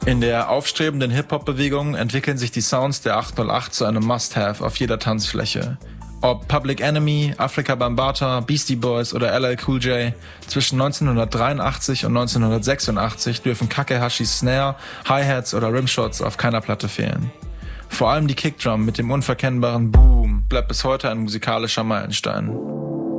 In der aufstrebenden Hip-Hop-Bewegung entwickeln sich die Sounds der 808 zu einem Must-Have auf jeder Tanzfläche. Ob Public Enemy, Afrika Bambaataa, Beastie Boys oder LL Cool J, zwischen 1983 und 1986 dürfen Kakehashis Snare, Hi-Hats oder Rimshots auf keiner Platte fehlen. Vor allem die Kickdrum mit dem unverkennbaren Boom bleibt bis heute ein musikalischer Meilenstein.